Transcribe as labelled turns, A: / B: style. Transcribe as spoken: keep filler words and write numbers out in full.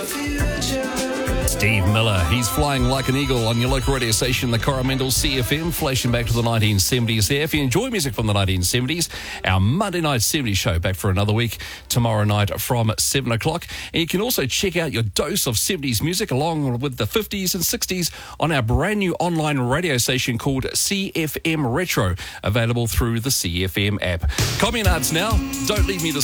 A: Steve Miller, he's flying like an eagle on your local radio station, the Coromandel C F M, flashing back to the nineteen seventies there. If you enjoy music from the nineteen seventies, our Monday Night seventies show back for another week tomorrow night from seven o'clock. And you can also check out your dose of seventies music along with the fifties and sixties on our brand new online radio station called C F M Retro, available through the C F M app. Communards now, don't leave me this